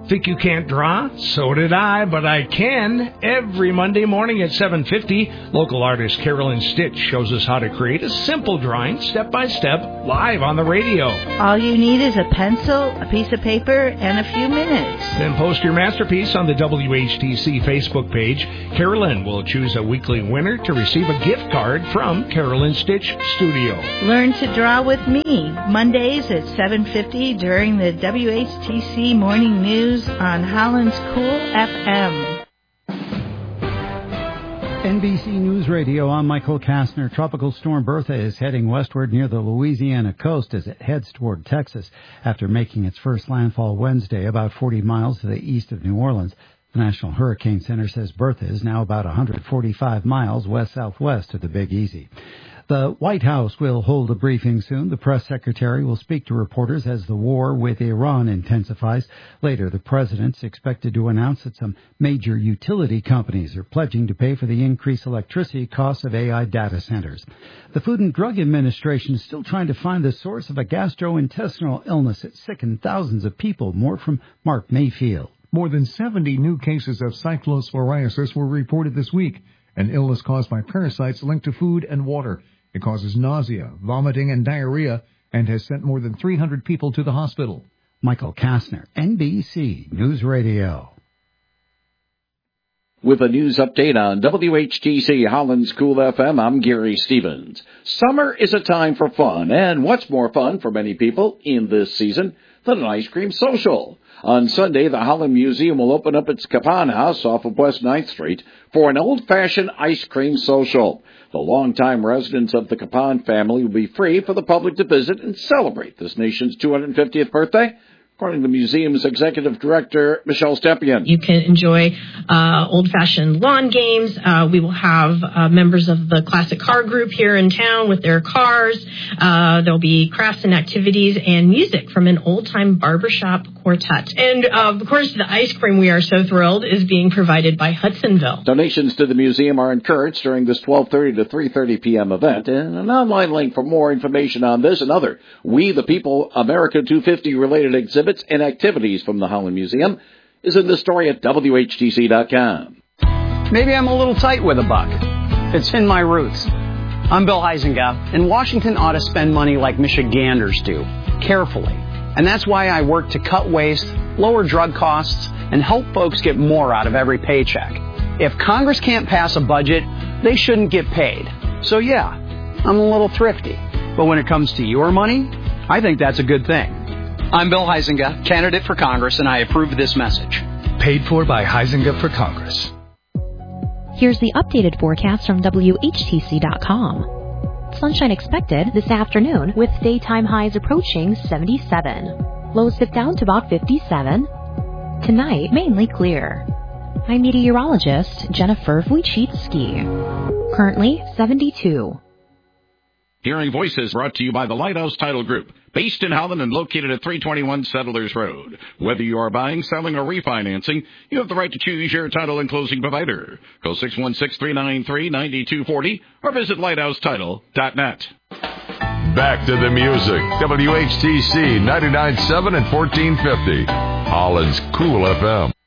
Think you can't draw? So did I, but I can. Every Monday morning at 7:50, local artist Carolyn Stitch shows us how to create a simple drawing, step by step, live on the radio. All you need is a pencil, a piece of paper, and a few minutes. Then post your masterpiece on the WHTC Facebook page. Carolyn will choose a weekly winner to receive a gift card from Carolyn Stitch Studio. Learn to draw with me, Mondays at 7:50 during the WHTC Morning News on Holland's Cool FM. NBC News Radio, I'm Michael Kastner. Tropical storm Bertha is heading westward near the Louisiana coast as it heads toward Texas after making its first landfall Wednesday about 40 miles to the east of New Orleans. The National Hurricane Center says Bertha is now about 145 miles west-southwest of the Big Easy. The White House will hold a briefing soon. The press secretary will speak to reporters as the war with Iran intensifies. Later, the president's expected to announce that some major utility companies are pledging to pay for the increased electricity costs of AI data centers. The Food and Drug Administration is still trying to find the source of a gastrointestinal illness that sickened thousands of people. More from Mark Mayfield. More than 70 new cases of cyclosporiasis were reported this week, an illness caused by parasites linked to food and water. It causes nausea, vomiting, and diarrhea, and has sent more than 300 people to the hospital. Michael Kastner, NBC News Radio. With a news update on WHTC Holland's Cool FM, I'm Gary Stevens. Summer is a time for fun, and what's more fun for many people in this season than an ice cream social? On Sunday, the Holland Museum will open up its Capon House off of West 9th Street for an old-fashioned ice cream social. The longtime residents of the Capon family will be free for the public to visit and celebrate this nation's 250th birthday, according to the museum's executive director, Michelle Stepien. You can enjoy old-fashioned lawn games. We will have members of the classic car group here in town with their cars. There'll be crafts and activities and music from an old-time barbershop quartet. And, of course, the ice cream, we are so thrilled, is being provided by Hudsonville. Donations to the museum are encouraged during this 12:30 to 3:30 p.m. event. And an online link for more information on this and other We the People America 250-related exhibits and activities from the Holland Museum is in the story at WHTC.com. Maybe I'm a little tight with a buck. It's in my roots. I'm Bill Huizenga, and Washington ought to spend money like Michiganders do, carefully. And that's why I work to cut waste, lower drug costs, and help folks get more out of every paycheck. If Congress can't pass a budget, they shouldn't get paid. So yeah, I'm a little thrifty. But when it comes to your money, I think that's a good thing. I'm Bill Huizenga, candidate for Congress, and I approve this message. Paid for by Huizenga for Congress. Here's the updated forecast from WHTC.com. Sunshine expected this afternoon with daytime highs approaching 77. Lows dip down to about 57. Tonight, mainly clear. I'm meteorologist Jennifer Wojcicki. Currently 72. Hearing Voices brought to you by the Lighthouse Title Group, based in Holland and located at 321 Settlers Road. Whether you are buying, selling, or refinancing, you have the right to choose your title and closing provider. Call 616-393-9240 or visit lighthousetitle.net. Back to the music. WHTC 99.7 and 1450. Holland's Cool FM.